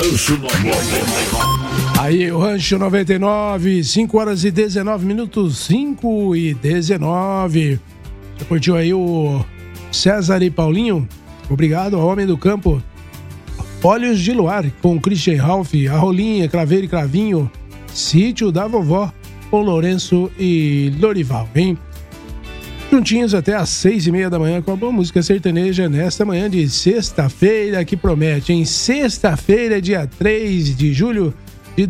Rancho 99. Aí, o Rancho 99, 5 horas e 19 minutos, 5 e 19. Você curtiu aí o César e Paulinho? Obrigado ao Homem do Campo. Olhos de Luar, com Christian Ralph, a Rolinha, Craveiro e Cravinho, Sítio da Vovó, com Lourenço e Lorival, hein? Juntinhos até às 6h30 da manhã com a boa música sertaneja nesta manhã de sexta-feira que promete, hein? Sexta-feira, dia 3 de julho de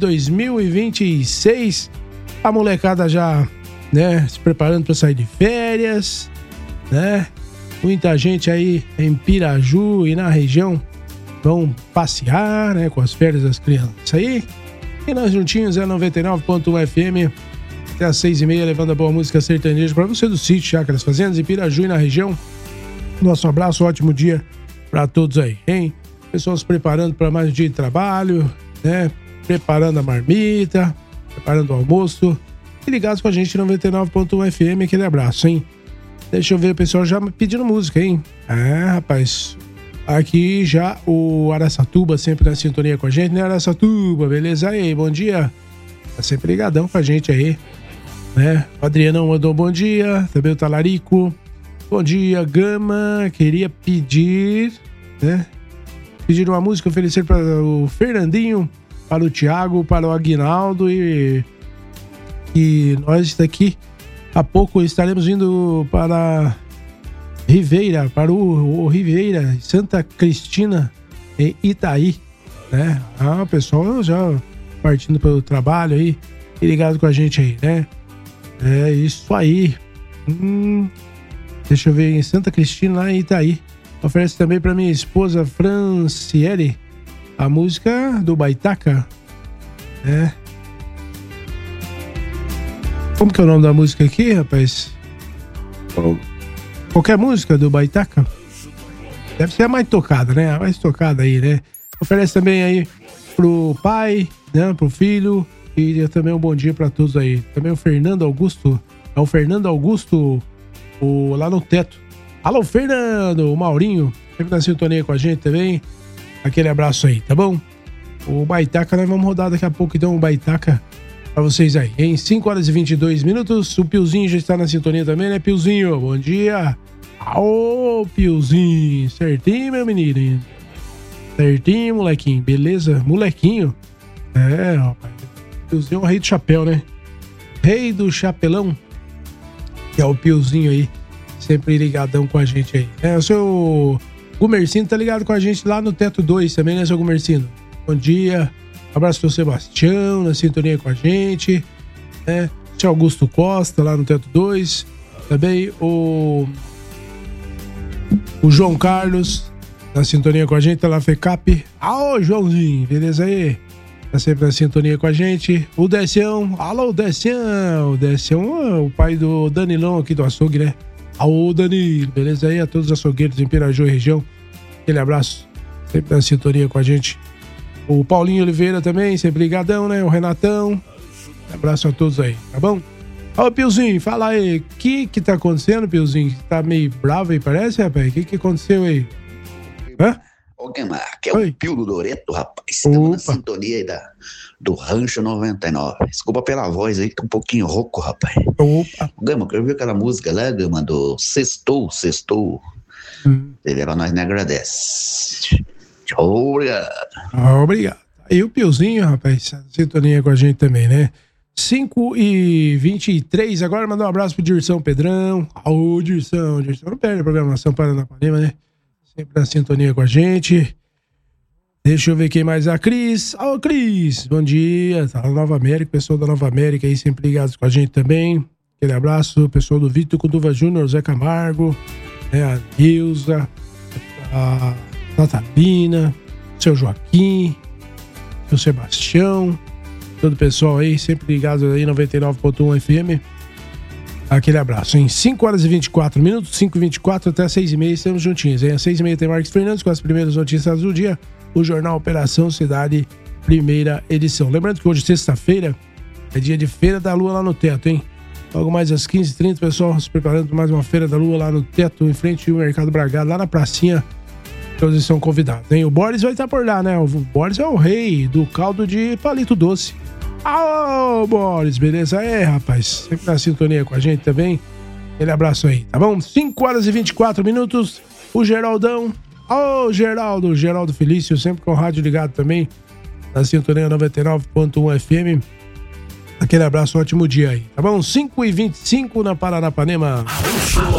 2026. A molecada já, né, se preparando para sair de férias, né? Muita gente aí em Piraju e na região vão passear, né, com as férias das crianças aí. E nós juntinhos é 99.1 FM até às 6h30, levando a boa música sertaneja para você do sítio Chácaras Fazendas, em Piraju e na região. Nosso abraço, ótimo dia para todos aí, hein? Pessoal se preparando para mais um dia de trabalho, né? Preparando a marmita, preparando o almoço. E ligados com a gente 99.1 FM, aquele abraço, hein? Deixa eu ver o pessoal já pedindo música, hein? Rapaz, aqui já o Araçatuba sempre na sintonia com a gente, né, Araçatuba? Beleza aí, bom dia. Tá sempre ligadão com a gente aí, né? O Adrianão mandou bom dia, também o Talarico. Bom dia, Gama. Queria pedir, né? Pedir uma música, oferecer para o Fernandinho, para o Thiago, para o Aguinaldo e nós daqui a pouco estaremos indo para Ribeira, para o Ribeira, Santa Cristina e Itaí, né? O pessoal já partindo pelo trabalho aí e ligado com a gente aí, né? É isso aí. Deixa eu ver, em Santa Cristina, lá em Itaí. Oferece também para minha esposa Franciele a música do Baitaca, né? Como que é o nome da música aqui, rapaz? Qualquer música do Baitaca? Deve ser a mais tocada, né? A mais tocada aí, né? Oferece também aí pro pai, né? Pro filho. E também um bom dia pra todos aí. Também o Fernando Augusto. É o Fernando Augusto lá no teto. Alô, Fernando! O Maurinho. Sempre na sintonia com a gente também. Aquele abraço aí, tá bom? O Baitaca, nós vamos rodar daqui a pouco, então, o Baitaca pra vocês aí. Em 5 horas e 22 minutos, o Piozinho já está na sintonia também, né, Piozinho? Bom dia! Ô, Piozinho! Certinho, meu menino? Certinho, molequinho? Beleza? Molequinho? É, rapaz. Piozinho é o rei do chapéu, né? Rei do chapelão. Que é o Piozinho aí, sempre ligadão com a gente aí. O seu Gumercino tá ligado com a gente lá no Teto 2 também, né, seu Gumercino? Bom dia. Abraço pro Sebastião, na sintonia com a gente, né? Seu Augusto Costa, lá no Teto 2. Também o João Carlos, na sintonia com a gente, tá lá na FECAP. Ô, Joãozinho, beleza aí? Tá sempre na sintonia com a gente. O Decião, alô, Decião. O Decião é o pai do Danilão aqui do açougue, né? Alô, Danilo, beleza aí? A todos os açougueiros em Piraju e região. Aquele abraço, sempre na sintonia com a gente. O Paulinho Oliveira também, sempre ligadão, né? O Renatão. Abraço a todos aí, tá bom? Ô, Piozinho, fala aí. O que tá acontecendo, Piozinho? Tá meio bravo aí, parece, rapaz? O que aconteceu aí? Hã? Ô, Gama, aqui é o Pio do Doreto, rapaz. Estamos na sintonia aí do Rancho 99. Desculpa pela voz aí, que é um pouquinho rouco, rapaz. Opa. Gama, eu vi aquela música lá, Gama, do Sextou. Ele nós nem agradece. Obrigado. Obrigado. E o Piozinho, rapaz, sintonia com a gente também, né? 5h23, agora mandar um abraço pro Dircão Pedrão. Ô, Dircão não perde a programação Paranapanema, né? Sempre na sintonia com a gente. Deixa eu ver quem mais. A Cris. Ô, Cris, bom dia. Tá na Nova América, pessoal da Nova América aí sempre ligados com a gente também. Aquele abraço, pessoal do Vitor Conduva Júnior, Zé Camargo, né? A Nilza, a Natalina, seu Joaquim, seu Sebastião, todo o pessoal aí, sempre ligados aí, 99.1 FM. Aquele abraço, em 5 horas e 24 minutos, 5h24 até 6h30, estamos juntinhos, hein? Às 6h30 tem Marcos Fernandes com as primeiras notícias do dia, o Jornal Operação Cidade, primeira edição. Lembrando que hoje, sexta-feira, é dia de Feira da Lua lá no Teto, hein? Logo mais às 15h30, pessoal, se preparando para mais uma Feira da Lua lá no Teto, em frente ao Mercado Bragado, lá na pracinha Todos são convidados, hein? O Boris vai estar por lá, né? O Boris é o rei do caldo de palito doce. Alô, Boris, beleza? Rapaz, sempre na sintonia com a gente também. Aquele abraço aí, tá bom? 5h24. O Geraldão. Geraldo Felício, sempre com o rádio ligado também. Na sintonia 99.1 FM. Aquele abraço, um ótimo dia aí, tá bom? 5h25 na Paranapanema.